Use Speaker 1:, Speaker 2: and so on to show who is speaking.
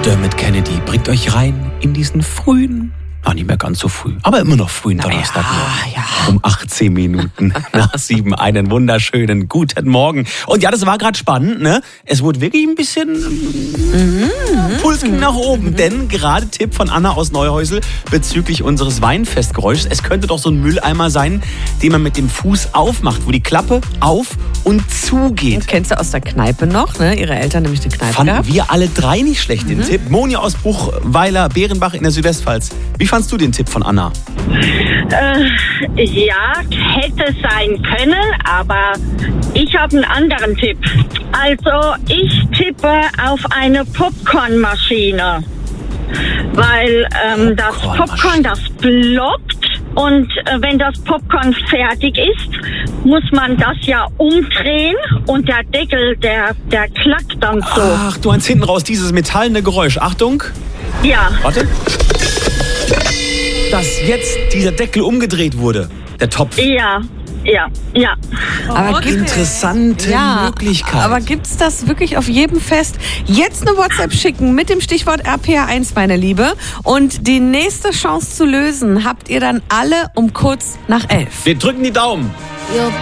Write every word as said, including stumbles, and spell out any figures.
Speaker 1: Dermot Kennedy bringt euch rein in diesen frühen, noch nicht mehr ganz so früh, aber immer noch frühen Donnerstag.
Speaker 2: Ja, ja.
Speaker 1: Um achtzehn Minuten nach sieben. Einen wunderschönen guten Morgen. Und ja, das war gerade spannend, ne? Es wurde wirklich ein bisschen mhm. Puls ging nach oben, mhm. denn gerade Tipp von Anna aus Neuhäusel bezüglich unseres Weinfestgeräuschs. Es könnte doch so ein Mülleimer sein, den man mit dem Fuß aufmacht, wo die Klappe auf und zugeht.
Speaker 2: Kennst du aus der Kneipe noch, ne? Ihre Eltern nämlich die Kneipe
Speaker 1: Fanden
Speaker 2: gehabt.
Speaker 1: wir alle drei nicht schlecht, den
Speaker 2: Mhm.
Speaker 1: Tipp. Monja aus Bruchweiler, Bärenbach in der Südwestpfalz. Wie fandst du den Tipp von Anna?
Speaker 3: Äh, ja, hätte sein können, aber ich habe einen anderen Tipp. Also ich tippe auf eine Popcornmaschine, weil ähm, das Popcorn, das ploppt und äh, wenn das Popcorn fertig ist, muss man das ja umdrehen und der Deckel, der, der klackt dann so.
Speaker 1: Ach, du meinst hinten raus dieses metallene Geräusch. Achtung.
Speaker 3: Ja.
Speaker 1: Warte. Dass jetzt dieser Deckel umgedreht wurde, der Topf.
Speaker 3: Ja, ja, ja.
Speaker 2: Aber
Speaker 1: Okay. Interessante
Speaker 2: ja,
Speaker 1: Möglichkeit.
Speaker 2: aber gibt's das wirklich auf jedem Fest? Jetzt eine WhatsApp schicken mit dem Stichwort R P R eins, meine Liebe. Und die nächste Chance zu lösen habt ihr dann alle um kurz nach elf.
Speaker 1: Wir drücken die Daumen.